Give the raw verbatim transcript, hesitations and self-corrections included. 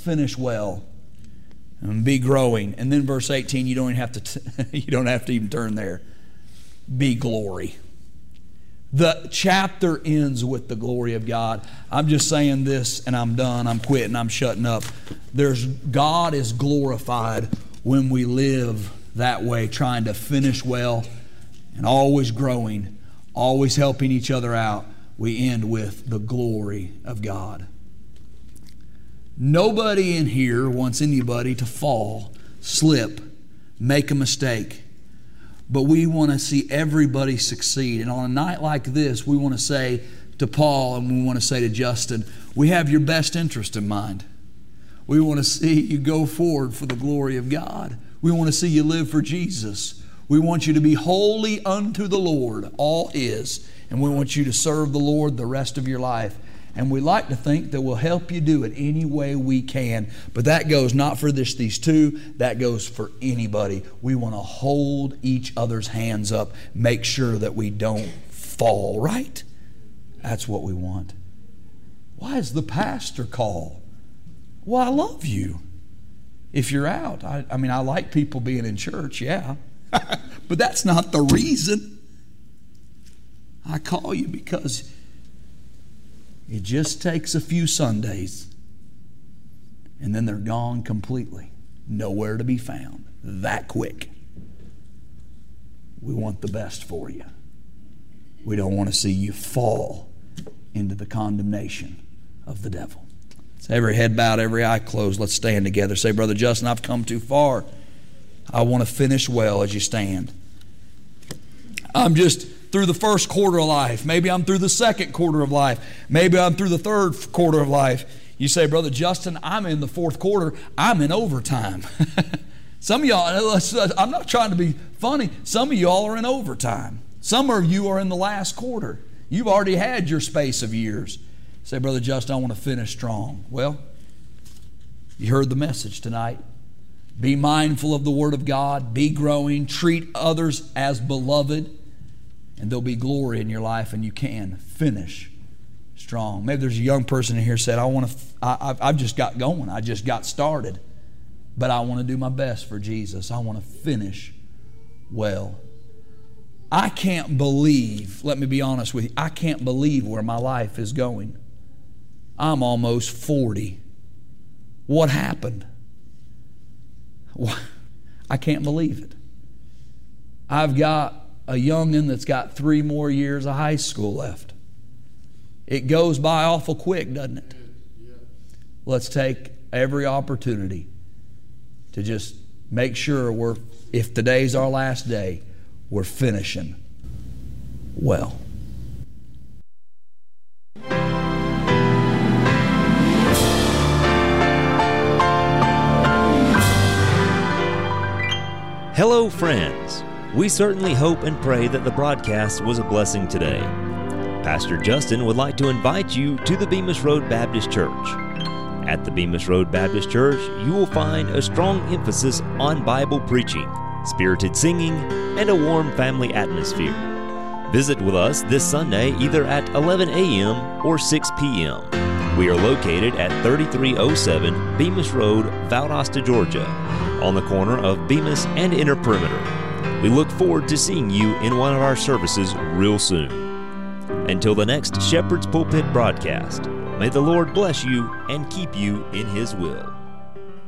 finish well, and be growing. And then verse eighteen, you don't even have to t- you don't have to even turn there. Be glory. The chapter ends with the glory of God. I'm just saying this and I'm done. I'm quitting. I'm shutting up. There's God is glorified when we live that way, trying to finish well and always growing, always helping each other out. We end with the glory of God. Nobody in here wants anybody to fall, slip, make a mistake. But we want to see everybody succeed. And on a night like this, we want to say to Paul and we want to say to Justin, we have your best interest in mind. We want to see you go forward for the glory of God. We want to see you live for Jesus. We want you to be holy unto the Lord, all is. And we want you to serve the Lord the rest of your life. And we like to think that we'll help you do it any way we can. But that goes not for this, these two. That goes for anybody. We want to hold each other's hands up. Make sure that we don't fall, right? That's what we want. Why is the pastor call? Well, I love you. If you're out. I, I mean, I like people being in church, yeah. But that's not the reason. I call you because it just takes a few Sundays and then they're gone completely. Nowhere to be found. That quick. We want the best for you. We don't want to see you fall into the condemnation of the devil. So every head bowed, every eye closed. Let's stand together. Say, Brother Justin, I've come too far. I want to finish well as you stand. I'm just through the first quarter of life. Maybe I'm through the second quarter of life. Maybe I'm through the third quarter of life. You say, Brother Justin, I'm in the fourth quarter. I'm in overtime. Some of y'all, I'm not trying to be funny. Some of y'all are in overtime. Some of you are in the last quarter. You've already had your space of years. Say, Brother Justin, I want to finish strong. Well, you heard the message tonight. Be mindful of the Word of God. Be growing. Treat others as beloved. And there'll be glory in your life, and you can finish strong. Maybe there's a young person in here who said, I want to, I, I've just got going. I just got started. But I want to do my best for Jesus. I want to finish well. I can't believe, let me be honest with you, I can't believe where my life is going. I'm almost forty. What happened? I can't believe it. I've got a youngin' that's got three more years of high school left. It goes by awful quick, doesn't it? Let's take every opportunity to just make sure we're, if today's our last day, we're finishing well. Hello, friends. We certainly hope and pray that the broadcast was a blessing today. Pastor Justin would like to invite you to the Bemis Road Baptist Church. At the Bemis Road Baptist Church, you will find a strong emphasis on Bible preaching, spirited singing, and a warm family atmosphere. Visit with us this Sunday either at eleven a.m. or six p.m. We are located at thirty-three oh seven Bemis Road, Valdosta, Georgia, on the corner of Bemis and Inner Perimeter. We look forward to seeing you in one of our services real soon. Until the next Shepherd's Pulpit broadcast, may the Lord bless you and keep you in His will.